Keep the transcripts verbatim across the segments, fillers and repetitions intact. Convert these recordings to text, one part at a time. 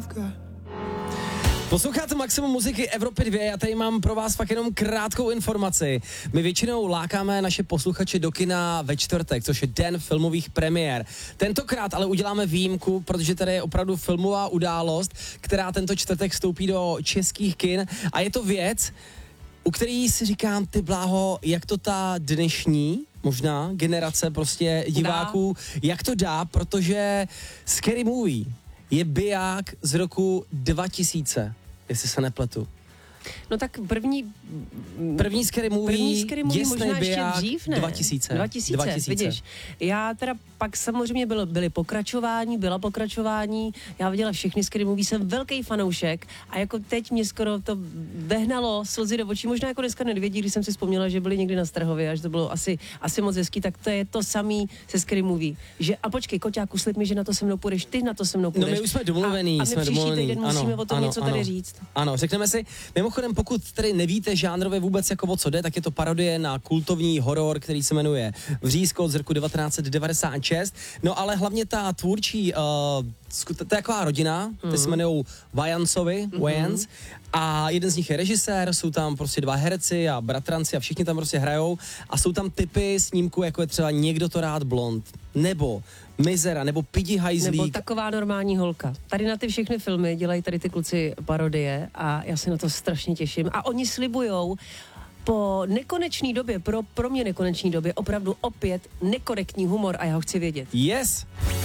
Posloucháte Maximum muziky Evropy dva, já tady mám pro vás fakt jenom krátkou informaci. My většinou lákáme naše posluchače do kina ve čtvrtek, což je den filmových premiér. Tentokrát ale uděláme výjimku, protože tady je opravdu filmová událost, která tento čtvrtek vstoupí do českých kin a je to věc, u který si říkám, ty bláho, jak to ta dnešní možná generace prostě diváků, dá. jak to dá, protože Scary Movie je biják z roku dva tisíce, jestli se nepletu. No tak první... První Scary Movie, první Scary Movie možná ještě dřív, ne? dva tisíce. dva tisíce, dva tisíce, vidíš. Já teda pak samozřejmě bylo, byly pokračování, byla pokračování, já viděla všechny Scary Movie, jsem velký fanoušek a jako teď mě skoro to vehnalo slzy do očí, možná jako dneska nedvědí, když jsem si vzpomněla, že byli někdy na Strahově a že to bylo asi, asi moc hezký, tak to je to samý se Scary Movie. Že, a počkej, Koťáku, slib mi, že na to se mnou půjdeš, ty na to se mnou půjdeš. No my už jsme domluvený, a, a my jsme příští domluvený. týden musíme ano, o tom ano, něco ano. tady říct. Ano, řekneme si, mimochodem, pokud tady nevíte žánrově vůbec jako o co jde, tak je to parodie na kultovní horor, který se jmenuje Vřízko z roku devatenáct set devadesát šest. No ale hlavně ta tvůrčí, uh, to je taková rodina, mm. ty se jmenují Wyancovi, mm-hmm. Wyans, a jeden z nich je režisér, jsou tam prostě dva herci a bratranci a všichni tam prostě hrajou a jsou tam typy snímku, jako je třeba Někdo to rád blond, nebo Mizera, nebo Pidi hajzlík. Nebo Taková normální holka. Tady na ty všechny filmy dělají tady ty kluci parodie a já se na to strašně těším. A oni slibujou po nekonečné době, pro, pro mě nekonečné době, opravdu opět nekorektní humor a já ho chci vědět. Yes!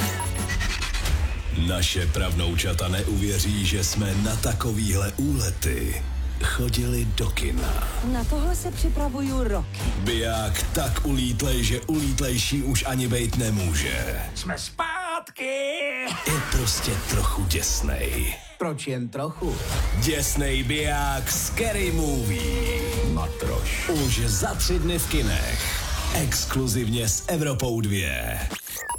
Naše pravnoučata neuvěří, že jsme na takovýhle úlety chodili do kina. Na tohle se připravuju roky. Biják tak ulítlej, že ulítlejší už ani bejt nemůže. Jsme zpátky! Je prostě trochu děsnej. Proč jen trochu? Děsnej biják Scary Movie. Matroš. Už za tři dny v kinech. Exkluzivně s Evropou dva.